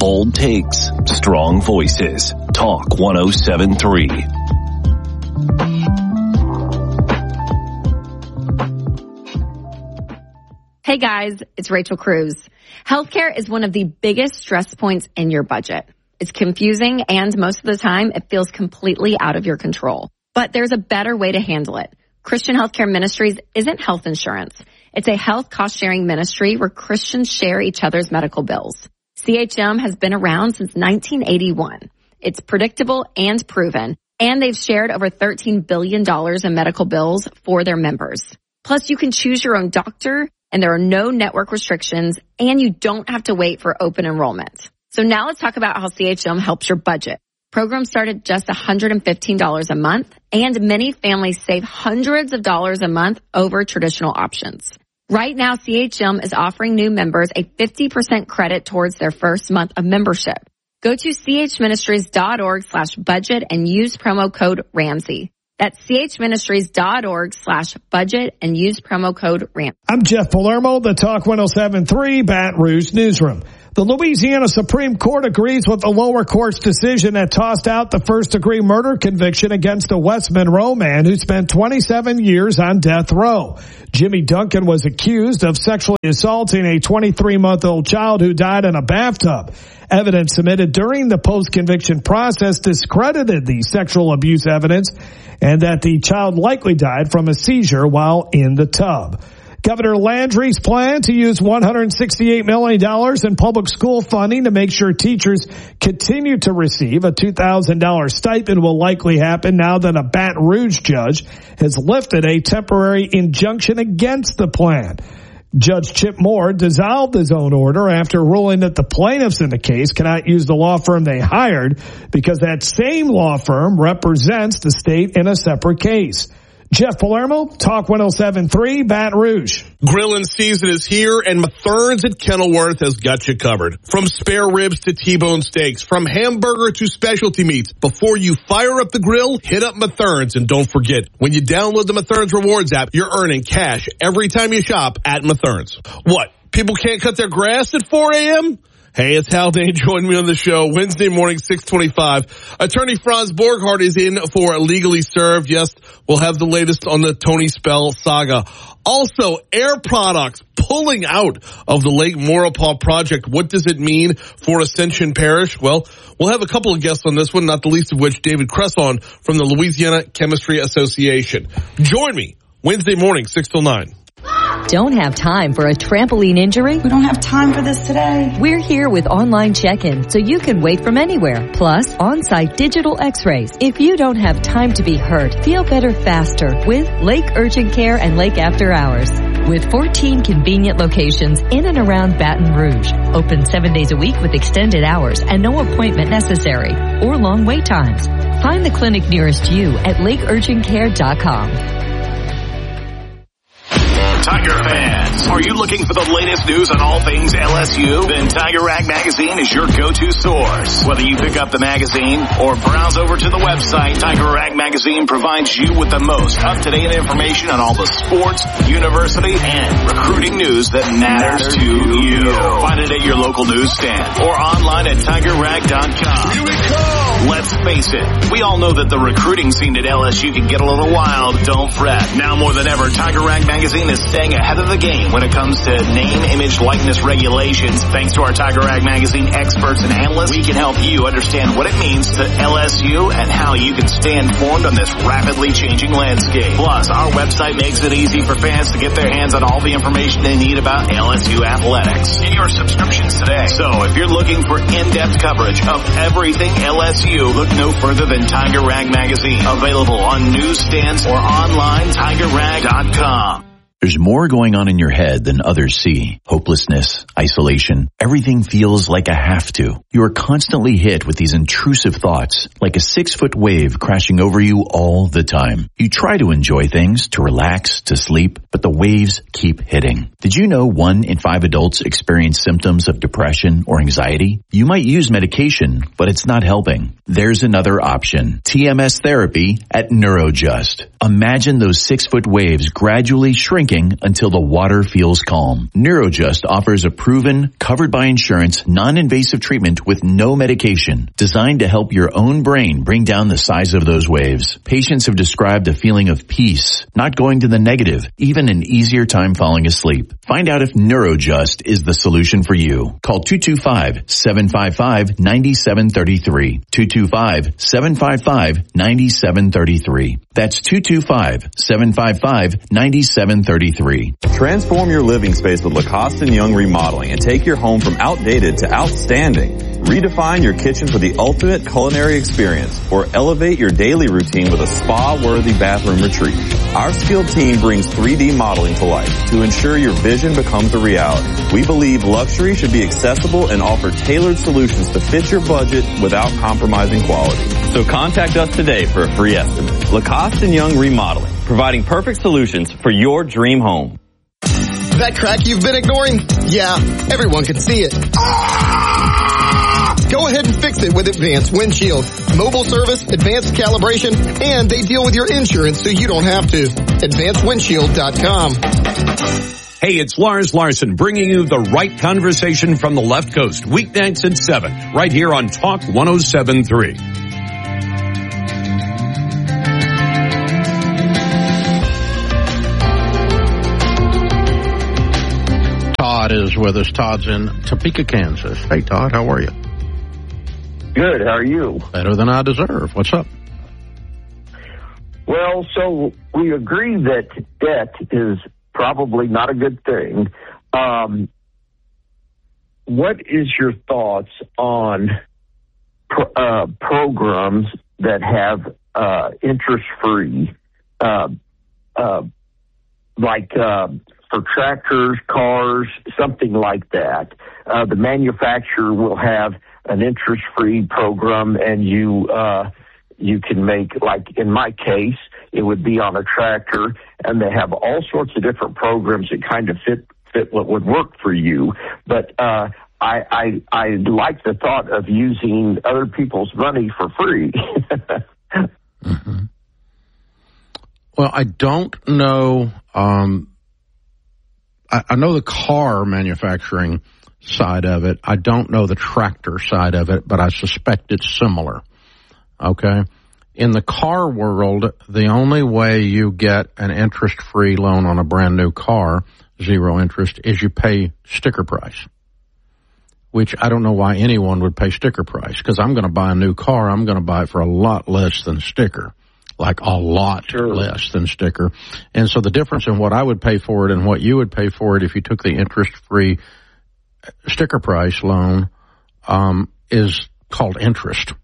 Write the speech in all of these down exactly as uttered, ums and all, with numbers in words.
Bold takes, strong voices. Talk one oh seven point three. Hey guys, it's Rachel Cruz. Healthcare is one of the biggest stress points in your budget. It's confusing and most of the time it feels completely out of your control. But there's a better way to handle it. Christian Healthcare Ministries isn't health insurance. It's a health cost-sharing ministry where Christians share each other's medical bills. C H M has been around since nineteen eighty-one. It's predictable and proven, and they've shared over thirteen billion dollars in medical bills for their members. Plus, you can choose your own doctor, and there are no network restrictions, and you don't have to wait for open enrollment. So now let's talk about how C H M helps your budget. Programs start at just one hundred fifteen dollars a month, and many families save hundreds of dollars a month over traditional options. Right now, C H M is offering new members a fifty percent credit towards their first month of membership. Go to chministries.org slash budget and use promo code Ramsey. That's chministries.org slash budget and use promo code Ramsey. I'm Jeff Palermo, the Talk one oh seven point three Baton Rouge Newsroom. The Louisiana Supreme Court agrees with the lower court's decision that tossed out the first-degree murder conviction against a West Monroe man who spent twenty-seven years on death row. Jimmy Duncan was accused of sexually assaulting a twenty-three-month-old child who died in a bathtub. Evidence submitted during the post-conviction process discredited the sexual abuse evidence and that the child likely died from a seizure while in the tub. Governor Landry's plan to use one hundred sixty-eight million dollars in public school funding to make sure teachers continue to receive a two thousand dollars stipend will likely happen now that a Baton Rouge judge has lifted a temporary injunction against the plan. Judge Chip Moore dissolved his own order after ruling that the plaintiffs in the case cannot use the law firm they hired because that same law firm represents the state in a separate case. Jeff Palermo, Talk one oh seven point three, Baton Rouge. Grillin' season is here, and Mathern's at Kenilworth has got you covered. From spare ribs to T-bone steaks, from hamburger to specialty meats. Before you fire up the grill, hit up Mathern's, and don't forget, when you download the Mathern's Rewards app, you're earning cash every time you shop at Mathern's. What? People can't cut their grass at four a.m.? Hey, it's Haldane. Join me on the show Wednesday morning, six twenty-five. Attorney Franz Borghardt is in for Legally Served. Yes, we'll have the latest on the Tony Spell saga. Also, Air Products pulling out of the Lake Maurepas project. What does it mean for Ascension Parish? Well, we'll have a couple of guests on this one, not the least of which David Cresson from the Louisiana Chemistry Association. Join me Wednesday morning, six till nine. Don't have time for a trampoline injury? We don't have time for this today. We're here with online check-in so you can wait from anywhere. Plus, on-site digital x-rays. If you don't have time to be hurt, feel better faster with Lake Urgent Care and Lake After Hours. With fourteen convenient locations in and around Baton Rouge. Open seven days a week with extended hours and no appointment necessary or long wait times. Find the clinic nearest you at lake urgent care dot com. Tiger fans, are you looking for the latest news on all things L S U? Then Tiger Rag Magazine is your go-to source. Whether you pick up the magazine or browse over to the website, Tiger Rag Magazine provides you with the most up-to-date information on all the sports, university, and recruiting news that matters to you. Find it at your local newsstand or online at tiger rag dot com. Here we go! Let's face it, we all know that the recruiting scene at L S U can get a little wild. Don't fret. Now more than ever, Tiger Rag Magazine is staying ahead of the game when it comes to name, image, likeness regulations. Thanks to our Tiger Rag Magazine experts and analysts, we can help you understand what it means to L S U and how you can stay informed on this rapidly changing landscape. Plus, our website makes it easy for fans to get their hands on all the information they need about L S U athletics. Get your subscriptions today. So, if you're looking for in-depth coverage of everything L S U, look no further than Tiger Rag Magazine. Available on newsstands or online, tiger rag dot com. There's more going on in your head than others see. Hopelessness, isolation, everything feels like a have to. You are constantly hit with these intrusive thoughts, like a six-foot wave crashing over you all the time. You try to enjoy things, to relax, to sleep, but the waves keep hitting. Did you know one in five adults experience symptoms of depression or anxiety? You might use medication, but it's not helping. There's another option. T M S therapy at Neurojust. Imagine those six-foot waves gradually shrinking drinking until the water feels calm. Neurojust offers a proven, covered by insurance, non-invasive treatment with no medication, designed to help your own brain bring down the size of those waves. Patients have described a feeling of peace, not going to the negative, even an easier time falling asleep. Find out if Neurojust is the solution for you. Call two two five, seven five five, nine seven three three. two two five, seven five five, nine seven three three. That's two two five, seven five five, nine seven three three. Transform your living space with Lacoste and Young Remodeling and take your home from outdated to outstanding. Redefine your kitchen for the ultimate culinary experience or elevate your daily routine with a spa-worthy bathroom retreat. Our skilled team brings three D modeling to life to ensure your vision becomes a reality. We believe luxury should be accessible and offer tailored solutions to fit your budget without compromising quality. So contact us today for a free estimate. Lacoste and Young Remodeling, providing perfect solutions for your dream home. That crack you've been ignoring? Yeah, everyone can see it. Ah! Go ahead and fix it with Advanced Windshield. Mobile service, advanced calibration, and they deal with your insurance so you don't have to. advanced windshield dot com. Hey, it's Lars Larson bringing you the right conversation from the left coast, weeknights at seven, right here on Talk one oh seven point three. Todd is with us. Todd's in Topeka, Kansas. Hey, Todd, how are you? Good. How are you? Better than I deserve. What's up? Well, so we agree that debt is probably not a good thing. Um, what is your thoughts on pro- uh, programs that have uh, interest-free, uh, uh, like uh, for tractors, cars, something like that? Uh, the manufacturer will have an interest-free program, and you uh, you can make, like in my case, it would be on a tractor, and they have all sorts of different programs that kind of fit fit what would work for you. But uh, I, I I like the thought of using other people's money for free. mm-hmm. Well, I don't know. Um, I, I know the car manufacturing side of it. I don't know the tractor side of it, but I suspect it's similar. Okay? In the car world, the only way you get an interest-free loan on a brand new car, zero interest, is you pay sticker price, which I don't know why anyone would pay sticker price, because I'm going to buy a new car, I'm going to buy it for a lot less than sticker, like a lot sure. less than sticker. And so the difference in what I would pay for it and what you would pay for it if you took the interest-free sticker price loan um, is called interest.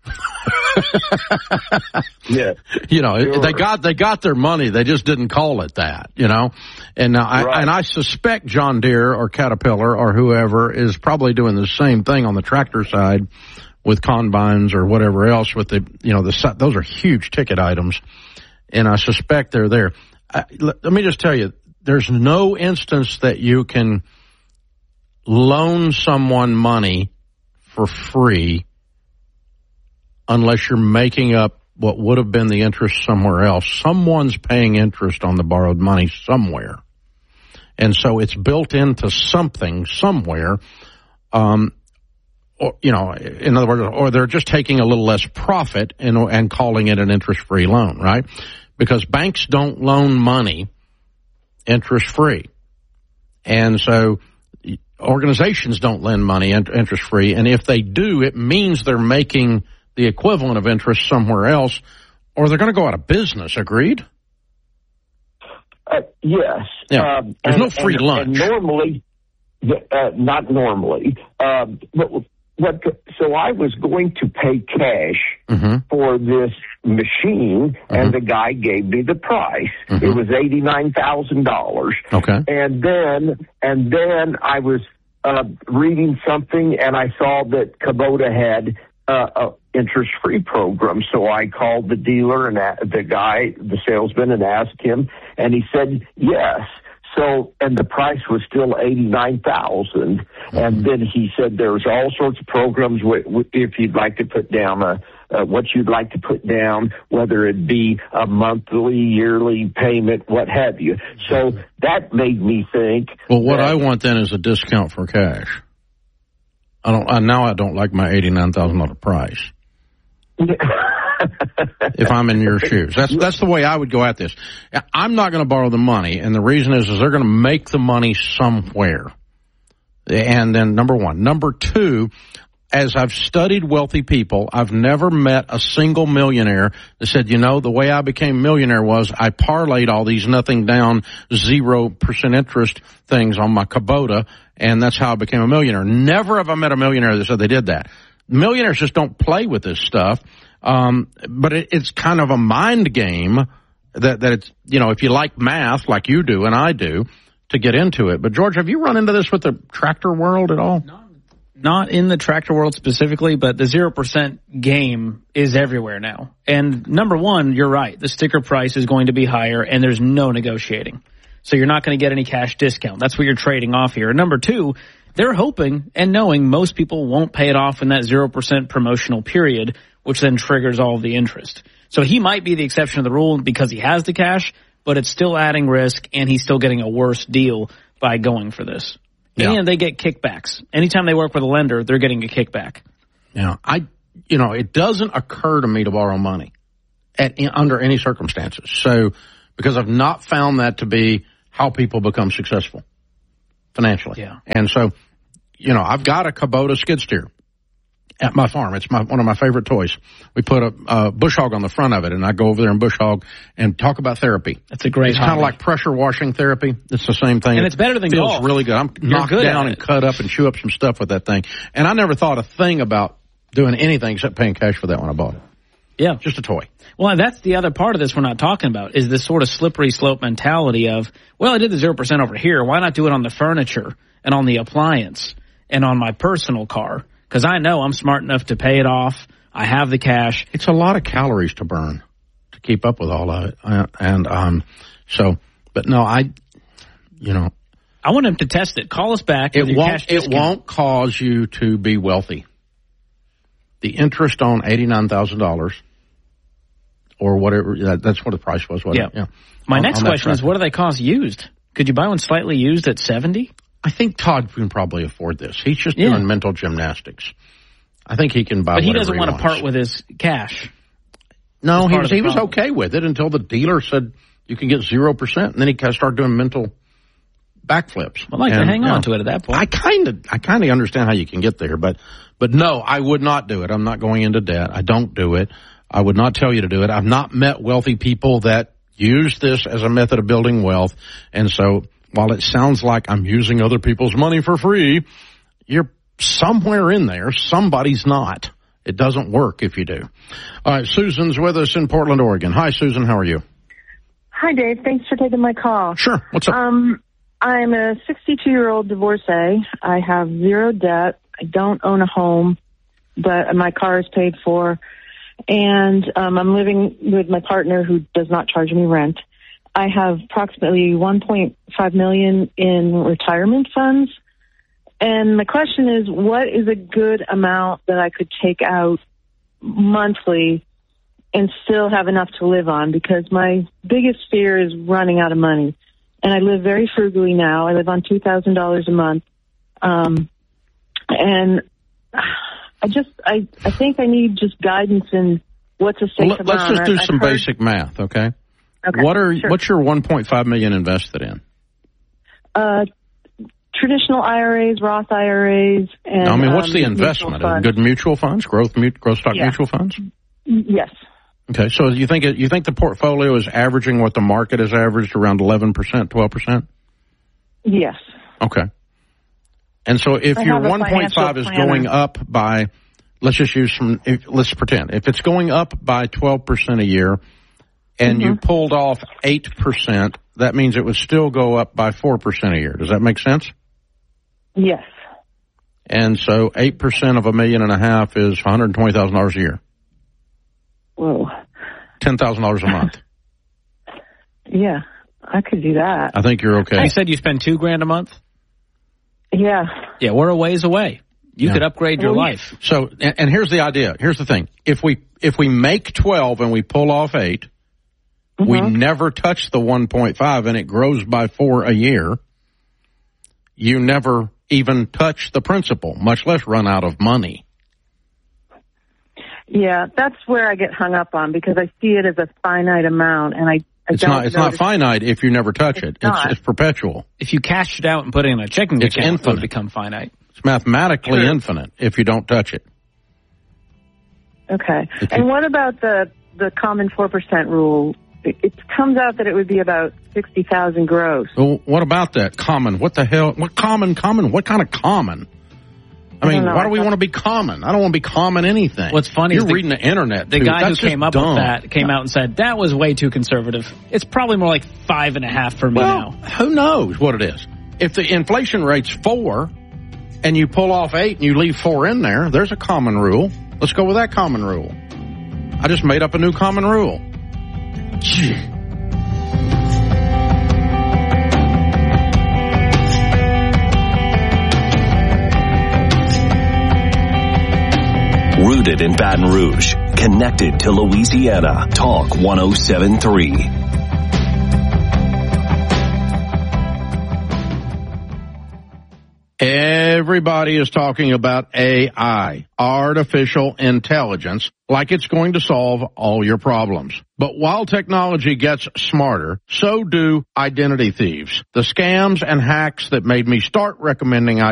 Yeah, you know, sure. they got they got their money. They just didn't call it that. You know, and uh, right. I and I suspect John Deere or Caterpillar or whoever is probably doing the same thing on the tractor side with combines or whatever else. With the you know the those are huge ticket items, and I suspect they're there. I, let, let me just tell you, there's no instance that you can loan someone money for free unless you're making up what would have been the interest somewhere else. Someone's paying interest on the borrowed money somewhere. And so it's built into something somewhere. Um, or, you know, in other words, or they're just taking a little less profit and, and calling it an interest-free loan, right? Because banks don't loan money interest-free. And so organizations don't lend money interest-free. And if they do, it means they're making the equivalent of interest somewhere else, or they're going to go out of business. Agreed? Uh, yes. Yeah. Um, There's and, no free and, lunch. And normally, uh, not normally. Um, but what? So I was going to pay cash mm-hmm. for this machine, mm-hmm. and the guy gave me the price. Mm-hmm. It was eighty-nine thousand dollars. Okay. And then, and then I was uh, reading something, and I saw that Kubota had uh, a interest-free program. So I called the dealer and a- the guy, the salesman, and asked him, and he said yes. So, and the price was still eighty-nine thousand. Mm-hmm. And then he said there's all sorts of programs w- w- if you'd like to put down a, uh, what you'd like to put down, whether it be a monthly, yearly payment, what have you. So that made me think. Well, what that, I want then is a discount for cash. I don't. I, now I don't like my eighty-nine thousand dollars price. If I'm in your shoes, that's that's the way I would go at this. I'm not going to borrow the money, and the reason is, is they're going to make the money somewhere. And then number one, number two, as I've studied wealthy people, I've never met a single millionaire that said, you know, the way I became millionaire was I parlayed all these nothing down zero percent interest things on my Kubota, and that's how I became a millionaire. Never have I met a millionaire that said they did that. Millionaires just don't play with this stuff. Um, but it, it's kind of a mind game that, that it's, you know, if you like math like you do and I do, to get into it. But George, have you run into this with the tractor world at all? No. Not in the tractor world specifically, but the zero percent game is everywhere now. And number one, you're right. The sticker price is going to be higher and there's no negotiating. So you're not going to get any cash discount. That's what you're trading off here. And number two, they're hoping and knowing most people won't pay it off in that zero percent promotional period, which then triggers all of the interest. So he might be the exception to the rule because he has the cash, but it's still adding risk and he's still getting a worse deal by going for this. Yeah. And they get kickbacks. Anytime they work with a lender, they're getting a kickback. Yeah, I, you know, it doesn't occur to me to borrow money at in, under any circumstances. So, because I've not found that to be how people become successful financially. Yeah. And so, you know, I've got a Kubota skid steer at my farm. It's my one of my favorite toys. We put a, a bush hog on the front of it, and I go over there and bush hog and talk about therapy. That's a great. It's kind of like pressure washing therapy. It's the same thing. And it's better than feels golf. Really good. I'm You're knocked good down and cut up and chew up some stuff with that thing. And I never thought a thing about doing anything except paying cash for that when I bought it. Yeah, just a toy. Well, that's the other part of this we're not talking about is this sort of slippery slope mentality of, well, I did the zero percent over here. Why not do it on the furniture and on the appliance and on my personal car? Because I know I'm smart enough to pay it off. I have the cash. It's a lot of calories to burn to keep up with all of it. Uh, and um, so, but no, I, you know. I want him to test it. Call us back. It with your won't, cash it discount. won't cause you to be wealthy. The interest on eighty-nine thousand dollars or whatever, that, that's what the price was, wasn't yeah. it? Yeah. My on, next on question is, what do they cost used? Could you buy one slightly used at seventy? I think Todd can probably afford this. He's just yeah. doing mental gymnastics. I think he can buy But he whatever doesn't he want wants. to part with his cash. No, That's he part was of the he was problem. okay with it until the dealer said you can get zero percent, and then he kind of started doing mental backflips. I'd like and, to hang you on know, to it at that point. I kind of I kind of understand how you can get there, but but no, I would not do it. I'm not going into debt. I don't do it. I would not tell you to do it. I've not met wealthy people that use this as a method of building wealth, and so while it sounds like I'm using other people's money for free, you're somewhere in there. Somebody's not. It doesn't work if you do. All right, Susan's with us in Portland, Oregon. Hi, Susan. How are you? Hi, Dave. Thanks for taking my call. Sure. What's up? Um, I'm a sixty-two-year-old divorcee. I have zero debt. I don't own a home, but my car is paid for. And um, I'm living with my partner who does not charge me rent. I have approximately one point five million dollars in retirement funds. And my question is, what is a good amount that I could take out monthly and still have enough to live on? Because my biggest fear is running out of money. And I live very frugally now. I live on two thousand dollars a month. Um, and I just, I, I think I need just guidance in what's a safe well, amount. let's just do I've some heard, basic math, okay? Okay, What are sure. what's your one point five million dollars invested in? Uh, traditional I R As, Roth I R As, and No, I mean, what's um, the mutual investment? funds. Good mutual funds, growth mu- growth stock Yeah. mutual funds? Yes. Okay, so you think it, you think the portfolio is averaging what the market has averaged, around eleven percent, twelve percent? Yes. Okay. And so if I your have a one point five is financial going planner. up by, let's just use some, if, let's pretend, if it's going up by twelve percent a year and you Mm-hmm. pulled off eight percent, that means it would still go up by four percent a year. Does that make sense? Yes. And so eight percent of a million and a half is one hundred twenty thousand dollars a year. Whoa. ten thousand dollars a month. Yeah, I could do that. I think you're okay. You said you spend two grand a month? Yeah. Yeah, we're a ways away. You yeah. could upgrade your life. So, and, and here's the idea. Here's the thing. If we if we make twelve and we pull off eight, mm-hmm. we never touch the one point five and it grows by four a year. You never even touch the principal, much less run out of money. Yeah, that's where I get hung up on because I see it as a finite amount, and I, I it's don't not. It's not finite if you never touch it. It's, it's, it's perpetual. If you cash it out and put it in a checking it's account, infinite. it would become finite. It's mathematically True. infinite if you don't touch it. Okay. If and you, what about the the common four percent rule? It, it comes out that it would be about sixty thousand gross. Well, what about that common? What the hell? What common? Common? What kind of common? I mean, I why do we want to be common? I don't want to be common anything. What's funny You're is the, reading the internet. The too. guy That's who came up dumb. with that came out and said, that was way too conservative. It's probably more like five and a half for me well, now. Who knows what it is? If the inflation rate's four and you pull off eight and you leave four in there, there's a common rule. Let's go with that common rule. I just made up a new common rule. Gee. Rooted in Baton Rouge, connected to Louisiana. Talk one oh seven point three. Everybody is talking about A I, artificial intelligence, like it's going to solve all your problems. But while technology gets smarter, so do identity thieves. The scams and hacks that made me start recommending